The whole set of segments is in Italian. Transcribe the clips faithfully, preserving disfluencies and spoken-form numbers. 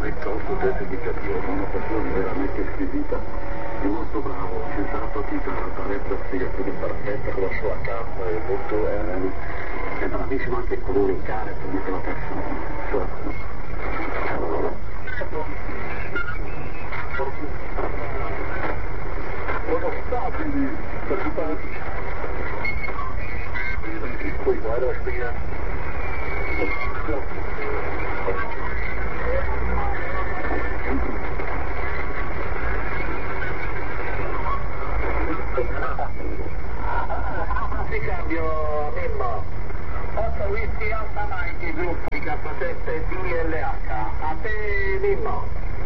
risolto questo indicativo, è una persona veramente squisita, è molto bravo, ci sta una partita da rap spiegazione perfetta con la sua campa, è molto, eh, è bravissimo anche a comunicare per tutte le persone. Cioè, sono stabili, simpatici. Poi guarda la spina. Ti cambio, Mimmo. otto whisky Alfa Nike Zuppi K sette D L H. A te, Mimmo.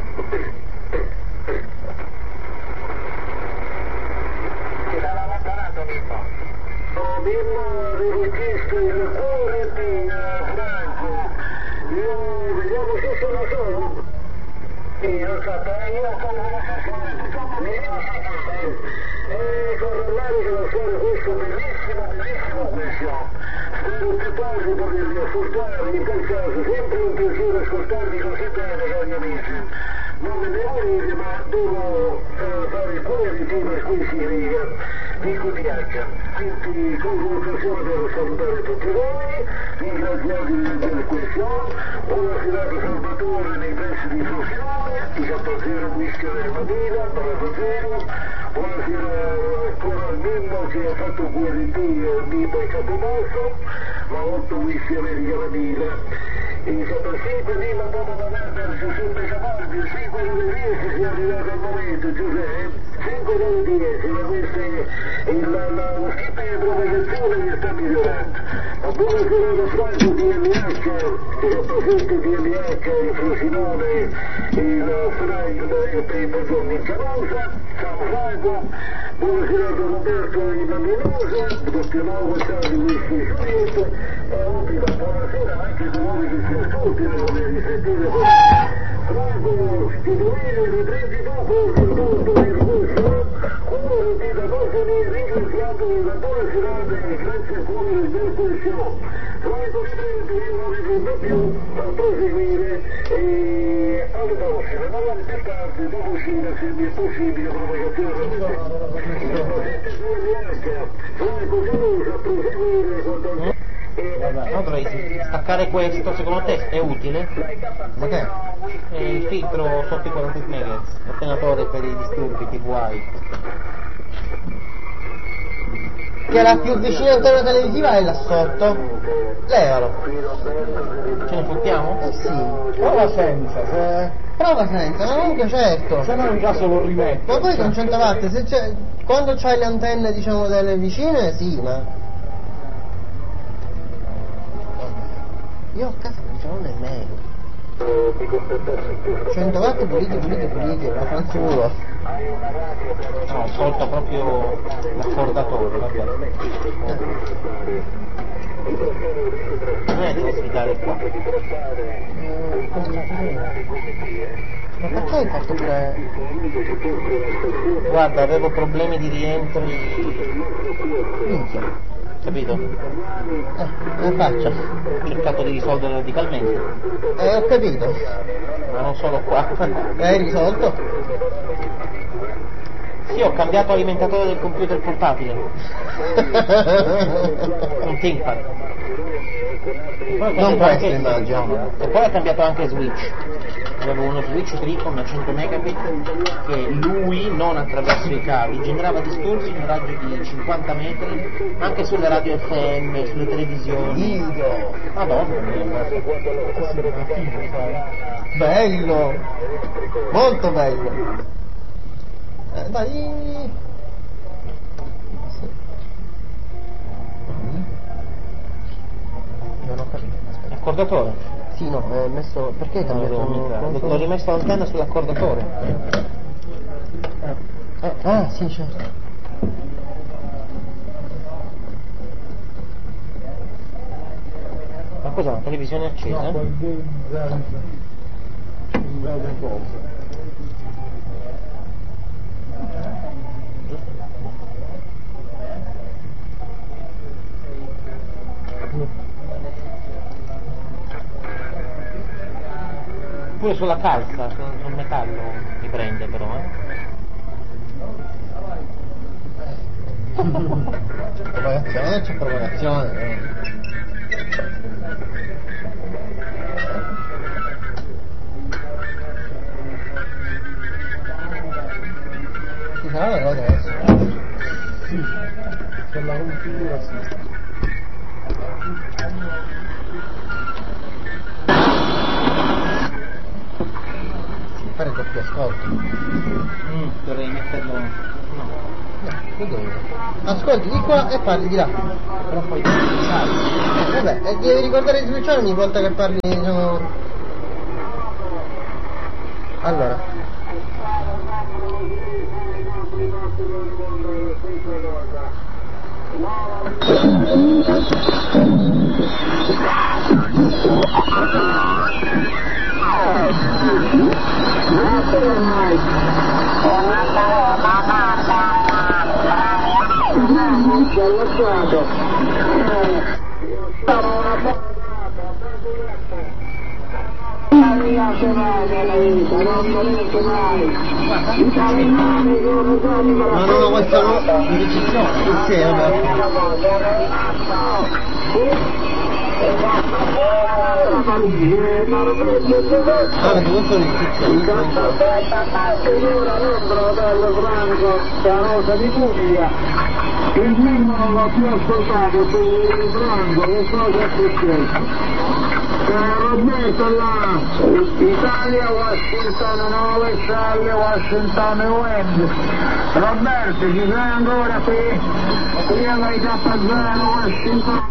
Ti sarà allontanato, Mimmo. Oh, Mimmo, richisto il cuore di Franco. Io vediamo se sono solo. Io sapevo, io come e correlare che lo fare questo bellissimo, bellissimo questo. Spero che posso potervi ascoltare, in quel caso sempre un piacere ascoltarvi così bene, cari amici. Non me ne volete, ma devo eh, fare pure di prima squisita di Cudiaccia. Quindi con l'occasione devo salutare tutti voi, ringraziarvi per questo. Buona serata Salvatore nei pressi di Frosinone, diciotto zero Whisky Armadina, Parato zero. Buonasera ancora al Mimmo che ha fatto guarire il Mimmo e Capomosso, ma otto whisky America Latina. E soprattutto Mimmo dopo aver perso Giuseppe Cavalli, cinque nove dieci si è arrivato al momento, Giuseppe, cinque nove dieci, ma questa è lo schifo di provocazione che sta migliorando. Ma buonasera da Franco D M H, che rappresenta D M H, il Frosinone, il Frank e Pepe Giorni Canosa. Ciao Franco, buonasera da Roberto in Maminosa, possiamo guardare questi spiriti e oggi buonasera anche a voi che si ascoltano come di sentire. Franco, ti dovete riprendi dopo il mondo del russo, come ti da cosa mi ringraziato la buona serata e grazie a cuore del tuo show. Franco, riprendi, io non riprendo più a proseguire e alla prossima, non più tardi, dopo uscire se mi è possibile provocazione. Vabbè, no, dovrei staccare questo, secondo te è utile? Ma che? È il filtro sotto i quaranta megahertz, ottenitore per i disturbi T V I. Che la più vicina all'antenna televisiva è là sotto. Levalo. Ce ne fottiamo? Eh sì. Prova senza, se... Prova senza, ma comunque certo. se no in caso lo rimetto. Ma poi con cento watt, se c'è, quando c'hai le antenne diciamo delle vicine, sì, ma... Io a casa non nemmeno. cento watt puliti, puliti, puliti, ma fanciullo. No, ho tolto proprio l'accordatore, vabbè. Non è devo sfidare qua. Eh, ma perché hai fatto pure... Guarda, avevo problemi di rientri. Minchia. Capito? Eh, come faccia? Ho cercato di risolvere radicalmente. Eh, ho capito. Ma non solo qua. Hai risolto? Sì, ho cambiato alimentatore del computer portatile. Un ThinkPad. Non questo, immagino. E poi ho cambiato anche switch. Avevo uno switch Tricom a cento megabit che lui, non attraverso i cavi, generava disturbi in un raggio di cinquanta metri anche sulle radio F M, sulle televisioni. Ido. Madonna mia. Bello. Molto bello. Eh, dai. Non ho capito. Accordatore? Sì, no, è messo... Perché hai cambiato? L'ho rimesso l'antenna sull'accordatore. Eh, ah, sì, certo. Ma cos'è, una televisione accesa? No, poi non vede cosa. Pure sulla calza, sul, sul metallo mi prende però, eh. Propagazione, c'è propagazione. Eh. Ci sarà la cosa adesso? Sì, per la configurazione. Fare doppio ascolto. Mm, dovrei metterlo. No. No, dove? Ascolti di qua e parli di là. Però poi sai. Eh, vabbè, e devi ricordare di switchare ogni volta che parli, diciamo. Allora. Ma non ho questa indecisione. Sì, vabbè. Ah, perché questo è l'indecisione. Il primo non l'ho più ascoltato su Franco, che cosa è successo? Roberto là, Italia, Washington nove, Charlie, Washington West. Roberto, ci sei ancora qui? Prima di K zero, Washington.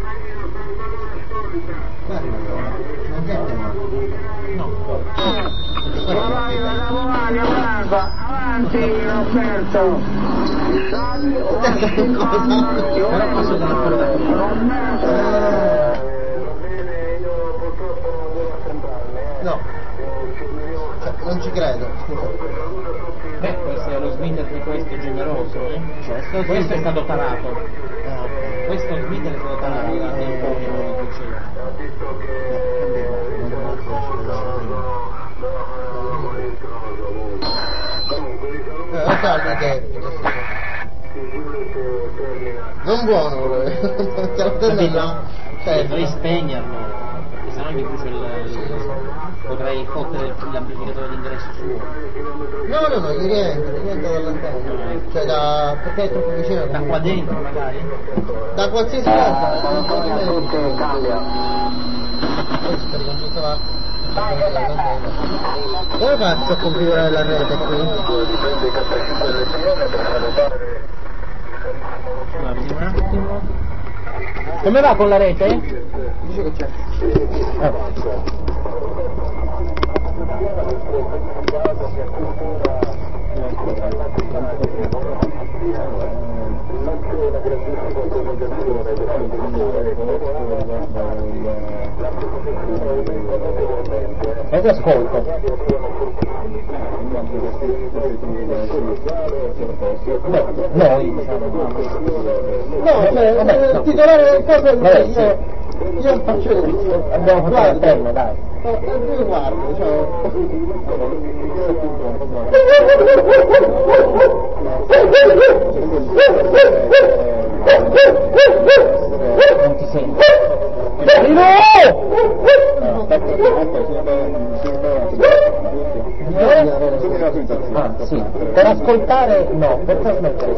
Vai, vai, avanti, avanti Roberto. Charlie, Washington, No, cioè, non ci credo, scusa. Beh, questo è lo smitter di questo generoso, eh? Cioè, questo è stato tarato. Ah, ok. Questo smitter è stato tarato da Temponi come diceva. Eh, lo salvi che non buono, Capito? Cioè, Dovrei spegnerlo, perché sennò mi brucio il, il potrei fottere l'amplificatore d'ingresso suo. no, no, no, gli rientra, gli rientra dall'antenna. Cioè da. Perché è troppo vicino. Da qua dentro magari? Da qualsiasi cosa, non so di me. Cambia. Questo per quanto sta va. Come faccio a configurare la rete qui? Allora, vediamo un attimo. Come va con la rete? Dice che c'è. Eh. E ti ascolto. Beh, noi diciamo. No, cioè, vabbè, no. titolare del caso Vabbè, io, sì. io faccio. Abbiamo fatto l'antenna, dai. Io guardo, cioè. Non ti sento. No! Ah, sì. Per ascoltare no, per trasmettere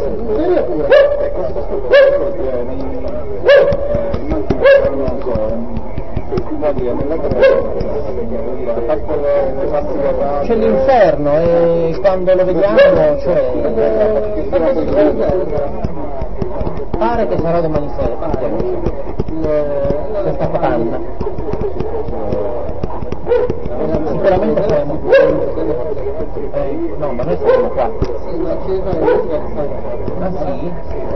c'è l'inferno e quando lo vediamo, cioè, pare che sarà domani sera, questa panna. Sicuramente saremo eh, no, ma noi saremo qua. Ah sì?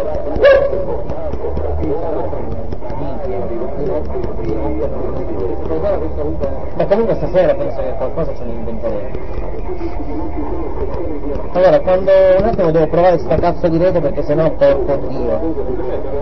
Ma comunque stasera penso che qualcosa ce ne inventeremo. Allora, quando un attimo devo provare sta cazzo di rete perché sennò porco Dio.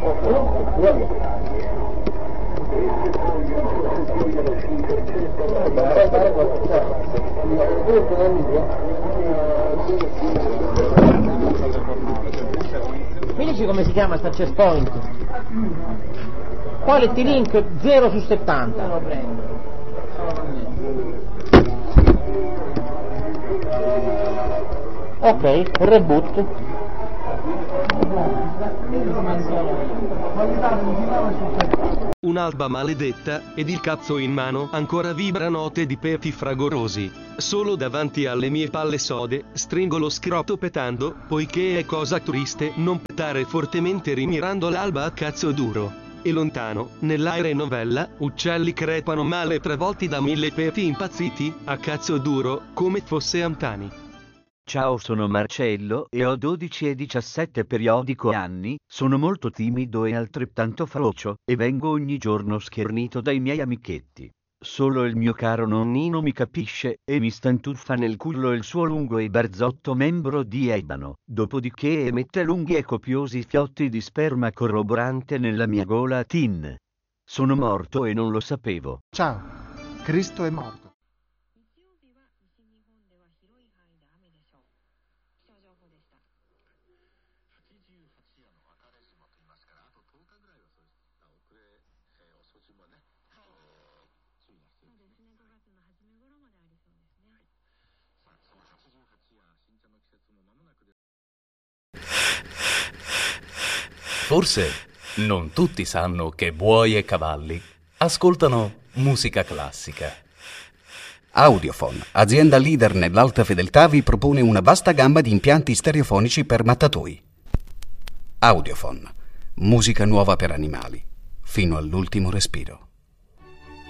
Mi dici come si chiama sta chest point? Quality link zero su settanta. Lo prendo. Ok, reboot. Un'alba maledetta ed il cazzo in mano ancora vibra note di peti fragorosi. Solo davanti alle mie palle sode stringo lo scroto petando, poiché è cosa triste non petare fortemente rimirando l'alba a cazzo duro. E lontano, nell'aere novella, uccelli crepano male travolti da mille peti impazziti, a cazzo duro, come fosse Antani. Ciao, sono Marcello e ho dodici e diciassette periodico anni, sono molto timido e altrettanto frocio, e vengo ogni giorno schernito dai miei amichetti. Solo il mio caro nonnino mi capisce e mi stantuffa nel culo il suo lungo e barzotto membro di ebano, dopodiché emette lunghi e copiosi fiotti di sperma corroborante nella mia gola tin. Sono morto e non lo sapevo. Ciao, Cristo è morto. Forse non tutti sanno che buoi e cavalli ascoltano musica classica. Audiofon, azienda leader nell'alta fedeltà, vi propone una vasta gamma di impianti stereofonici per mattatoi. Audiofon, musica nuova per animali, fino all'ultimo respiro.